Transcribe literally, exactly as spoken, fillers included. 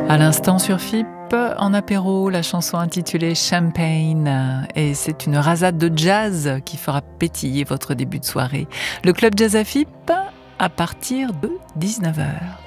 À l'instant sur F I P, en apéro, la chanson intitulée Champagne. Et c'est une rasade de jazz qui fera pétiller votre début de soirée. Le Club Jazz à F I P à partir de dix-neuf heures.